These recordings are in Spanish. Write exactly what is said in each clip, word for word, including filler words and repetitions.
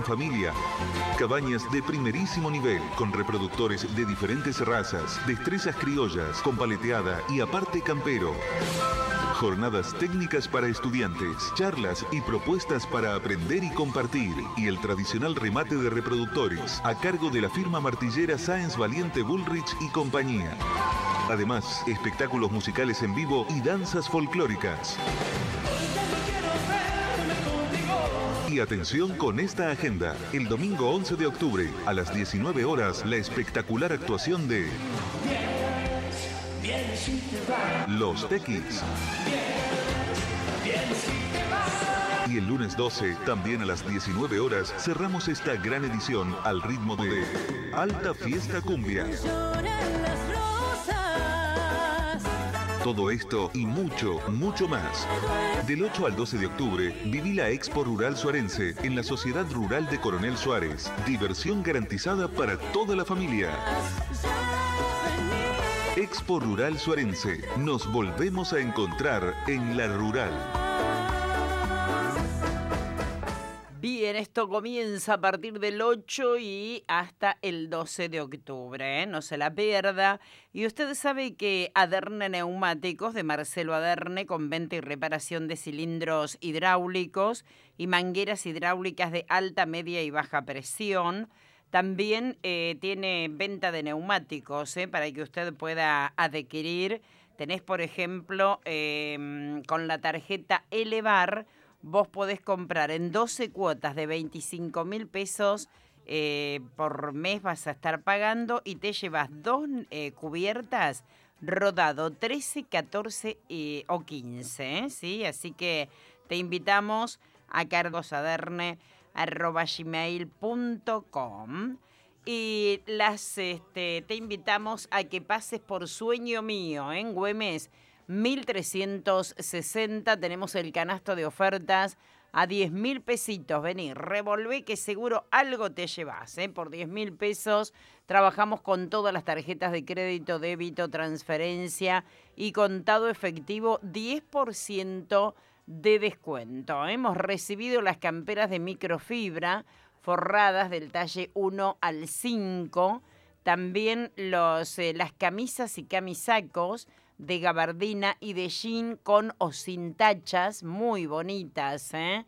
familia. Cabañas de primerísimo nivel, con reproductores de diferentes razas, destrezas criollas, con paleteada y aparte campero. Jornadas técnicas para estudiantes, charlas y propuestas para aprender y compartir. Y el tradicional remate de reproductores, a cargo de la firma martillera Sáenz Valiente Bullrich y compañía. Además, espectáculos musicales en vivo y danzas folclóricas. Y atención con esta agenda. El domingo once de octubre, a las diecinueve horas, la espectacular actuación de Los Tequis. Y el lunes doce, también a las diecinueve horas, cerramos esta gran edición al ritmo de Alta Fiesta Cumbia. Todo esto y mucho, mucho más. Del ocho al doce de octubre, viví la Expo Rural Suarense en la Sociedad Rural de Coronel Suárez. Diversión garantizada para toda la familia. Expo Rural Suarense. Nos volvemos a encontrar en la Rural. Bien, esto comienza a partir del ocho y hasta el doce de octubre, ¿eh? No se la pierda. Y usted sabe que Aderne Neumáticos, de Marcelo Aderne, con venta y reparación de cilindros hidráulicos y mangueras hidráulicas de alta, media y baja presión, también eh, tiene venta de neumáticos, ¿eh? Para que usted pueda adquirir. Tenés, por ejemplo, eh, con la tarjeta Elevar, vos podés comprar en doce cuotas de veinticinco mil pesos eh, por mes, vas a estar pagando y te llevas dos eh, cubiertas rodado trece, catorce eh, o quince, ¿eh? ¿Sí? Así que te invitamos a cargosaderne arroba gmail punto com y las, este, te invitamos a que pases por Sueño Mío, ¿eh? En Güemes mil trescientos sesenta, tenemos el canasto de ofertas a diez mil pesitos. Vení, revolvé que seguro algo te llevas, ¿eh? Por diez mil pesos trabajamos con todas las tarjetas de crédito, débito, transferencia y contado efectivo, diez por ciento de descuento. Hemos recibido las camperas de microfibra forradas del talle uno al cinco, también los, eh, las camisas y camisacos de gabardina y de jean con o sin tachas, muy bonitas, ¿eh?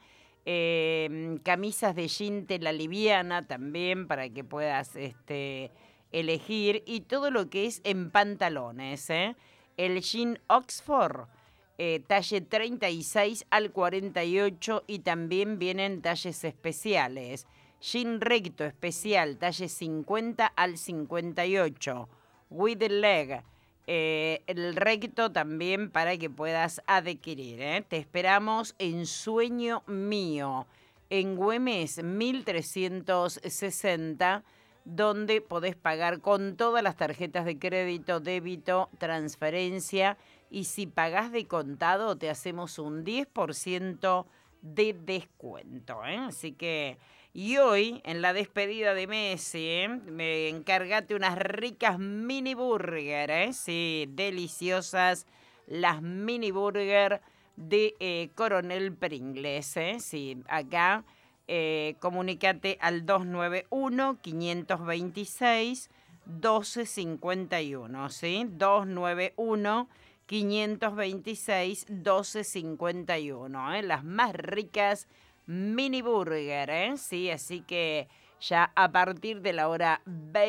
Eh, camisas de jean tela liviana también para que puedas este, elegir, y todo lo que es en pantalones, ¿eh? El jean Oxford, eh, talle treinta y seis al cuarenta y ocho, y también vienen talles especiales. Jean recto especial, talle cincuenta al cincuenta y ocho. With the leg. Eh, el recto también para que puedas adquirir, ¿eh? Te esperamos en Sueño Mío, en Güemes mil trescientos sesenta, donde podés pagar con todas las tarjetas de crédito, débito, transferencia, y si pagás de contado te hacemos un diez por ciento de descuento, ¿eh? Así que, y hoy, en la despedida de Messi, ¿eh? Me encargate unas ricas mini burger, ¿eh? Sí, deliciosas las mini burger de eh, Coronel Pringles, ¿eh? Sí, acá eh, comunícate al dos nueve uno, quinientos veintiséis, doce cincuenta y uno, ¿sí? dos nueve uno, quinientos veintiséis, doce cincuenta y uno, ¿eh? Las más ricas mini burger, ¿eh? Sí, así que ya a partir de la hora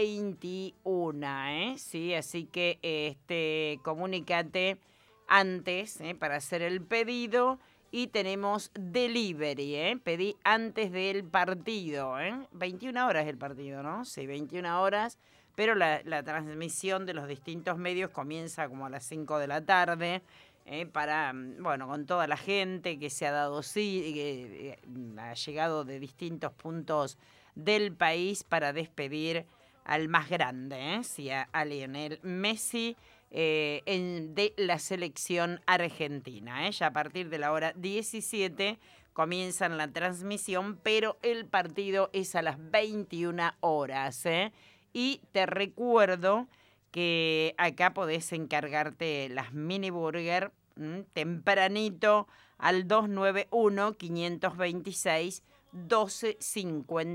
veintiuna, ¿eh? Sí, así que este, comunícate antes, ¿eh? Para hacer el pedido, y tenemos delivery, ¿eh? Pedí antes del partido, ¿eh? veintiuna horas el partido, ¿no? Sí, veintiuna horas, pero la, la transmisión de los distintos medios comienza como a las cinco de la tarde, eh, para, bueno, con toda la gente que se ha dado, sí, que eh, ha llegado de distintos puntos del país para despedir al más grande, ¿eh? Sí, a, a Lionel Messi, eh, en, de la selección argentina, ¿eh? Ya a partir de la hora diecisiete comienzan la transmisión, pero el partido es a las veintiuna horas, ¿eh? Y te recuerdo que acá podés encargarte las mini burger ¿m? tempranito al dos nueve uno, quinientos veintiséis, doce cincuenta.